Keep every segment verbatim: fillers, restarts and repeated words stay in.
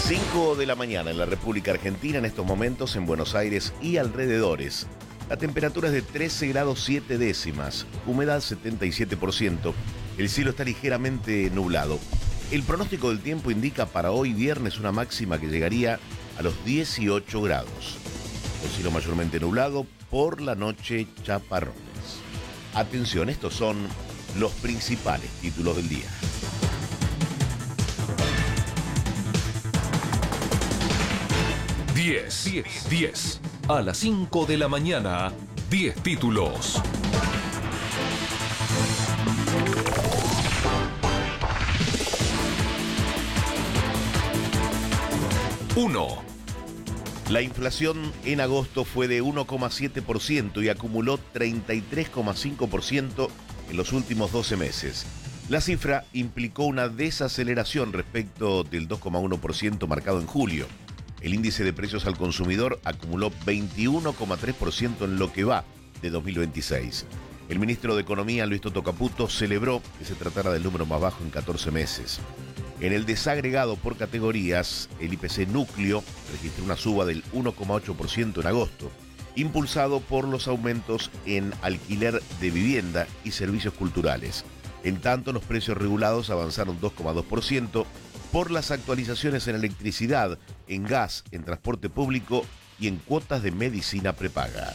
cinco de la mañana en la República Argentina, en estos momentos en Buenos Aires y alrededores. La temperatura es de trece grados siete décimas, humedad setenta y siete por ciento, el cielo está ligeramente nublado. El pronóstico del tiempo indica para hoy viernes una máxima que llegaría a los dieciocho grados. El cielo mayormente nublado, por la noche chaparrones. Atención, estos son los principales títulos del día. diez, diez, diez. A las cinco de la mañana, diez títulos. uno. La inflación en agosto fue de uno coma siete por ciento y acumuló treinta y tres coma cinco por ciento en los últimos doce meses. La cifra implicó una desaceleración respecto del dos coma uno por ciento marcado en julio. El índice de precios al consumidor acumuló veintiuno coma tres por ciento en lo que va de dos mil veintiséis. El ministro de Economía, Luis Toto Caputo, celebró que se tratara del número más bajo en catorce meses. En el desagregado por categorías, el I P C núcleo registró una suba del uno coma ocho por ciento en agosto, impulsado por los aumentos en alquiler de vivienda y servicios culturales. En tanto, los precios regulados avanzaron dos coma dos por ciento por las actualizaciones en electricidad, en gas, en transporte público y en cuotas de medicina prepaga.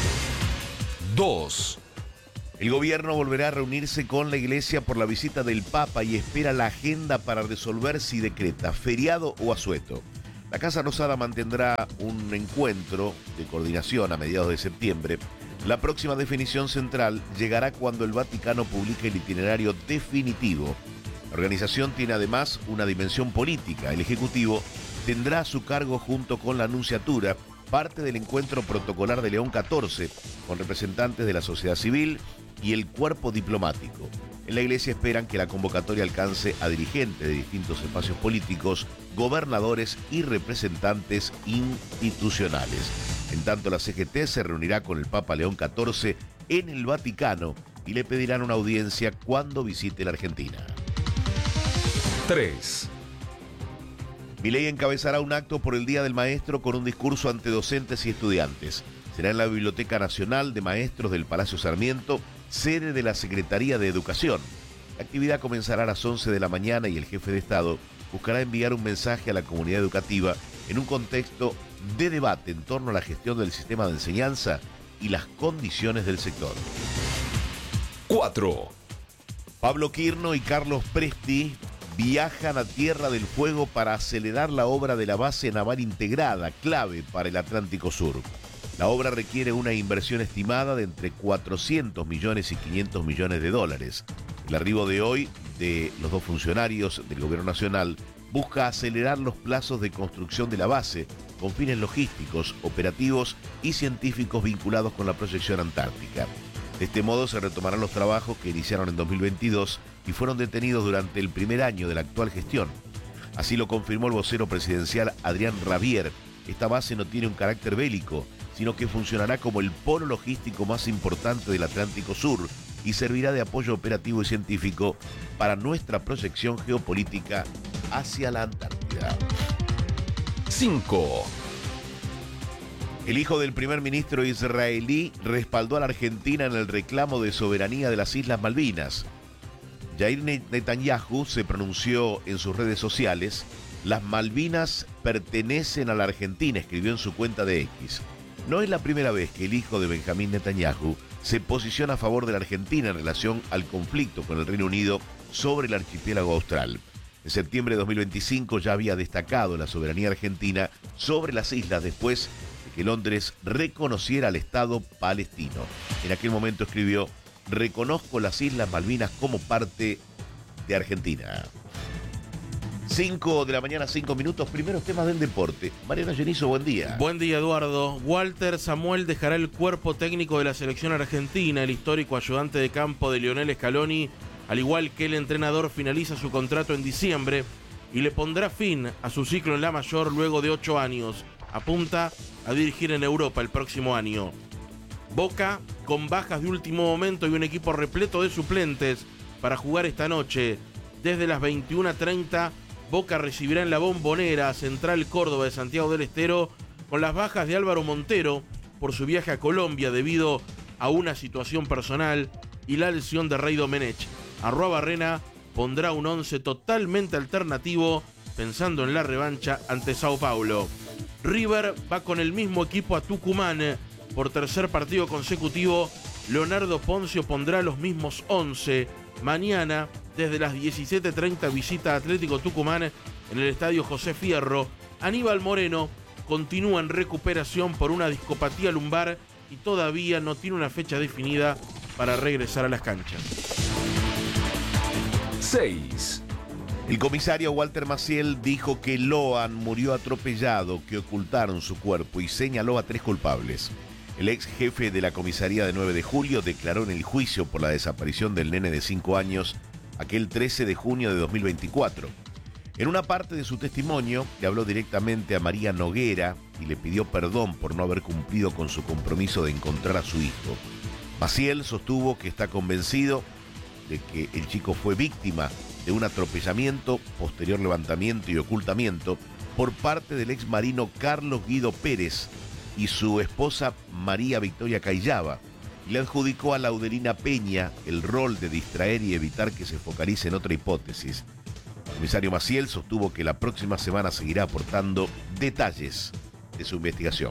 dos. El gobierno volverá a reunirse con la Iglesia por la visita del Papa y espera la agenda para resolver si decreta feriado o asueto. La Casa Rosada mantendrá un encuentro de coordinación a mediados de septiembre. La próxima definición central llegará cuando el Vaticano publique el itinerario definitivo. La organización tiene además una dimensión política. El Ejecutivo tendrá a su cargo, junto con la Nunciatura, parte del encuentro protocolar de León catorce, con representantes de la sociedad civil y el cuerpo diplomático. En la Iglesia esperan que la convocatoria alcance a dirigentes de distintos espacios políticos, gobernadores y representantes institucionales. En tanto, la C G T se reunirá con el Papa León catorce en el Vaticano y le pedirán una audiencia cuando visite la Argentina. tres. Milei encabezará un acto por el Día del Maestro con un discurso ante docentes y estudiantes. Será en la Biblioteca Nacional de Maestros del Palacio Sarmiento, sede de la Secretaría de Educación. La actividad comenzará a las once de la mañana y el jefe de Estado buscará enviar un mensaje a la comunidad educativa en un contexto de debate en torno a la gestión del sistema de enseñanza y las condiciones del sector. cuatro. Pablo Quirno y Carlos Presti viajan a Tierra del Fuego para acelerar la obra de la base naval integrada, clave para el Atlántico Sur. La obra requiere una inversión estimada de entre cuatrocientos millones y quinientos millones de dólares. El arribo de hoy de los dos funcionarios del Gobierno Nacional busca acelerar los plazos de construcción de la base con fines logísticos, operativos y científicos vinculados con la proyección antártica. De este modo se retomarán los trabajos que iniciaron en dos mil veintidós y fueron detenidos durante el primer año de la actual gestión. Así lo confirmó el vocero presidencial Adrián Rabier. Esta base no tiene un carácter bélico, sino que funcionará como el polo logístico más importante del Atlántico Sur y servirá de apoyo operativo y científico para nuestra proyección geopolítica hacia la Antártida. cinco. El hijo del primer ministro israelí respaldó a la Argentina en el reclamo de soberanía de las Islas Malvinas. Yair Netanyahu se pronunció en sus redes sociales: "Las Malvinas pertenecen a la Argentina", escribió en su cuenta de X. No es la primera vez que el hijo de Benjamín Netanyahu se posiciona a favor de la Argentina en relación al conflicto con el Reino Unido sobre el archipiélago austral. En septiembre de dos mil veinticinco ya había destacado la soberanía argentina sobre las islas después de que Londres reconociera al Estado palestino. En aquel momento escribió: "Reconozco las Islas Malvinas como parte de Argentina". cinco de la mañana, cinco minutos, primeros temas del deporte. Mariano Genizo, buen día. Buen día, Eduardo. Walter Samuel dejará el cuerpo técnico de la selección argentina. El histórico ayudante de campo de Lionel Scaloni, al igual que el entrenador, finaliza su contrato en diciembre y le pondrá fin a su ciclo en la mayor luego de ocho años. Apunta a dirigir en Europa el próximo año. Boca, con bajas de último momento y un equipo repleto de suplentes para jugar esta noche desde las veintiuna treinta Boca recibirá en la Bombonera a Central Córdoba de Santiago del Estero con las bajas de Álvaro Montero por su viaje a Colombia debido a una situación personal y la lesión de Rey Domenech. Arruabarrena pondrá un once totalmente alternativo pensando en la revancha ante Sao Paulo. River va con el mismo equipo a Tucumán. Por tercer partido consecutivo, Leonardo Poncio pondrá los mismos once. Mañana, desde las diecisiete treinta, visita a Atlético Tucumán en el estadio José Fierro. Aníbal Moreno continúa en recuperación por una discopatía lumbar y todavía no tiene una fecha definida para regresar a las canchas. seis. El comisario Walter Maciel dijo que Loan murió atropellado, que ocultaron su cuerpo y señaló a tres culpables. El ex jefe de la comisaría de nueve de julio declaró en el juicio por la desaparición del nene de cinco años aquel trece de junio de dos mil veinticuatro. En una parte de su testimonio le habló directamente a María Noguera y le pidió perdón por no haber cumplido con su compromiso de encontrar a su hijo. Maciel sostuvo que está convencido de que el chico fue víctima de un atropellamiento, posterior levantamiento y ocultamiento por parte del ex marino Carlos Guido Pérez y su esposa María Victoria Cayaba, y le adjudicó a Laudelina Peña el rol de distraer y evitar que se focalice en otra hipótesis. El comisario Maciel sostuvo que la próxima semana seguirá aportando detalles de su investigación.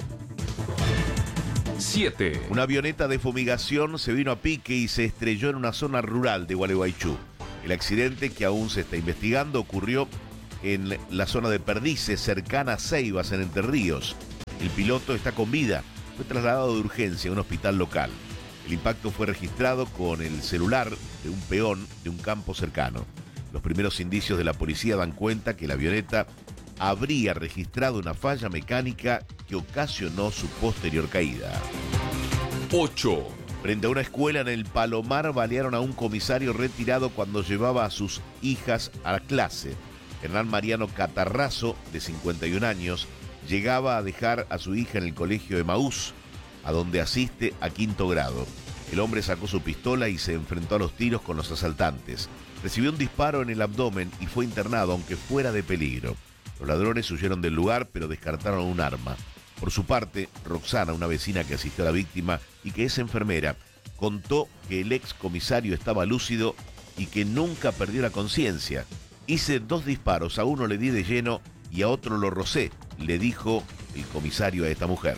siete. Una avioneta de fumigación se vino a pique y se estrelló en una zona rural de Gualeguaychú. El accidente, que aún se está investigando, ocurrió en la zona de Perdices, cercana a Ceibas, en Entre Ríos. El piloto está con vida. Fue trasladado de urgencia a un hospital local. El impacto fue registrado con el celular de un peón de un campo cercano. Los primeros indicios de la policía dan cuenta que la avioneta habría registrado una falla mecánica que ocasionó su posterior caída. ocho. Frente a una escuela en el Palomar balearon a un comisario retirado cuando llevaba a sus hijas a la clase. Hernán Mariano Catarrazo, de cincuenta y un años, llegaba a dejar a su hija en el colegio Emaús, a donde asiste a quinto grado. El hombre sacó su pistola y se enfrentó a los tiros con los asaltantes. Recibió un disparo en el abdomen y fue internado, aunque fuera de peligro. Los ladrones huyeron del lugar, pero descartaron un arma. Por su parte, Roxana, una vecina que asistió a la víctima y que es enfermera, contó que el ex comisario estaba lúcido y que nunca perdió la conciencia. Hice dos disparos, a uno le di de lleno y a otro lo rocé, le dijo el comisario a esta mujer.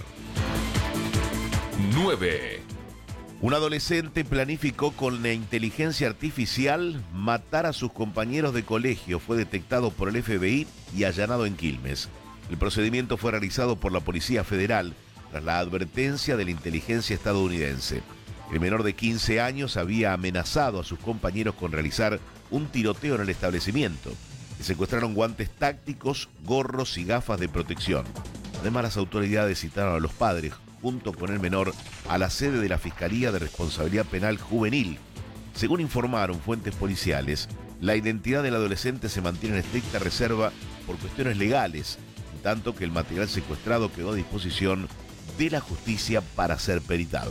nueve. Un adolescente planificó con la inteligencia artificial matar a sus compañeros de colegio. Fue detectado por el F B I y allanado en Quilmes. El procedimiento fue realizado por la Policía Federal tras la advertencia de la inteligencia estadounidense. El menor de quince años había amenazado a sus compañeros con realizar un tiroteo en el establecimiento. Le secuestraron guantes tácticos, gorros y gafas de protección. Además, las autoridades citaron a los padres, junto con el menor, a la sede de la Fiscalía de Responsabilidad Penal Juvenil. Según informaron fuentes policiales, la identidad del adolescente se mantiene en estricta reserva por cuestiones legales, en tanto que el material secuestrado quedó a disposición de la justicia para ser peritado.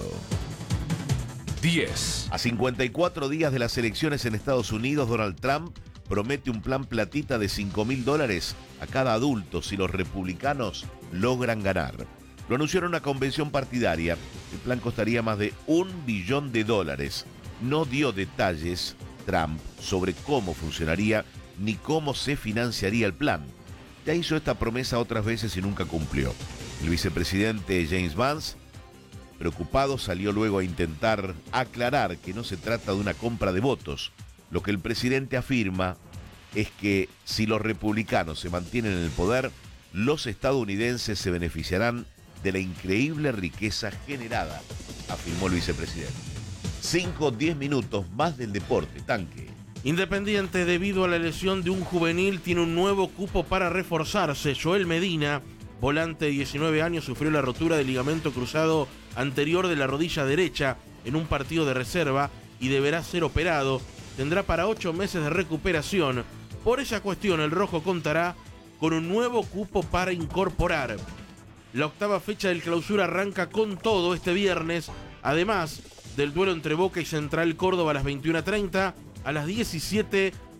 diez. A cincuenta y cuatro días de las elecciones en Estados Unidos, Donald Trump promete un plan platita de cinco mil dólares a cada adulto si los republicanos logran ganar. Lo anunció en una convención partidaria. El plan costaría más de un billón de dólares. No dio detalles Trump sobre cómo funcionaría ni cómo se financiaría el plan. Ya hizo esta promesa otras veces y nunca cumplió. El vicepresidente James Vance, preocupado, salió luego a intentar aclarar que no se trata de una compra de votos. Lo que el presidente afirma es que si los republicanos se mantienen en el poder, los estadounidenses se beneficiarán de la increíble riqueza generada, afirmó el vicepresidente. cinco, diez minutos más del deporte, Tanque. Independiente, debido a la lesión de un juvenil, tiene un nuevo cupo para reforzarse. Joel Medina, volante de diecinueve años, sufrió la rotura del ligamento cruzado anterior de la rodilla derecha en un partido de reserva y deberá ser operado. Tendrá para ocho meses de recuperación. Por esa cuestión, el rojo contará con un nuevo cupo para incorporar. La octava fecha del Clausura arranca con todo este viernes, además del duelo entre Boca y Central Córdoba a las veintiuna treinta, a las diecisiete,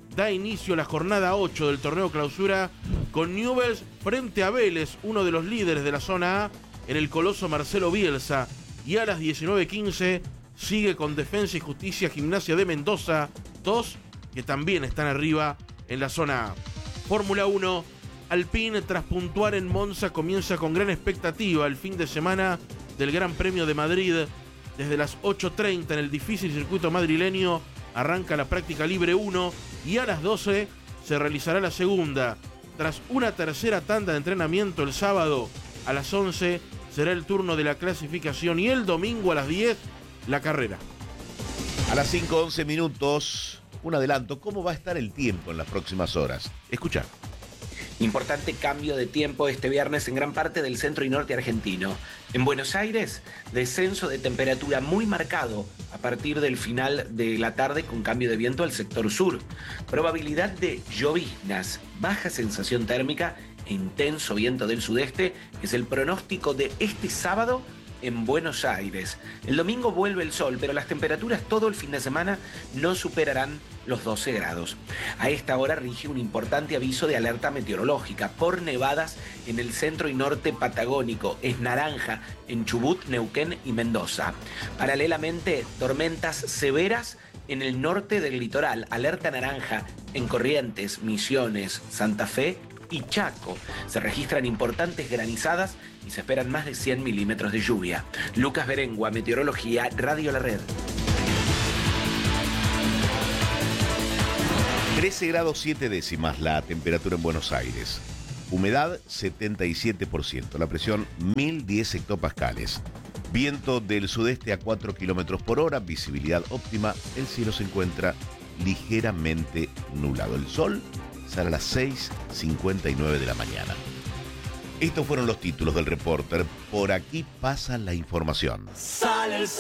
da inicio a la jornada ocho del torneo clausura con Newell's frente a Vélez, uno de los líderes de la zona A, en el Coloso Marcelo Bielsa. Y a las diecinueve quince sigue con Defensa y Justicia Gimnasia de Mendoza, dos que también están arriba en la zona A. Fórmula uno, Alpine tras puntuar en Monza comienza con gran expectativa el fin de semana del Gran Premio de Madrid. Desde las ocho treinta en el difícil circuito madrileño arranca la práctica libre uno y a las doce se realizará la segunda. Tras una tercera tanda de entrenamiento el sábado a las once será el turno de la clasificación y el domingo a las diez la carrera. A las cinco once minutos, un adelanto. ¿Cómo va a estar el tiempo en las próximas horas? Escuchá. Importante cambio de tiempo este viernes en gran parte del centro y norte argentino. En Buenos Aires, descenso de temperatura muy marcado a partir del final de la tarde con cambio de viento al sector sur. Probabilidad de lloviznas, baja sensación térmica e intenso viento del sudeste es el pronóstico de este sábado en Buenos Aires. El domingo vuelve el sol, pero las temperaturas todo el fin de semana no superarán los doce grados. A esta hora rige un importante aviso de alerta meteorológica por nevadas en el centro y norte patagónico. Es naranja en Chubut, Neuquén y Mendoza. Paralelamente, tormentas severas en el norte del litoral. Alerta naranja en Corrientes, Misiones, Santa Fe y Chaco. Se registran importantes granizadas y se esperan más de cien milímetros de lluvia. Lucas Berengua, Meteorología, Radio La Red. trece grados siete décimas la temperatura en Buenos Aires. Humedad setenta y siete por ciento. La presión mil diez hectopascales. Viento del sudeste a cuatro kilómetros por hora. Visibilidad óptima. El cielo se encuentra ligeramente nublado. El sol sale a las seis cincuenta y nueve de la mañana. Estos fueron los títulos del Reporter. Por aquí pasa la información. Sale el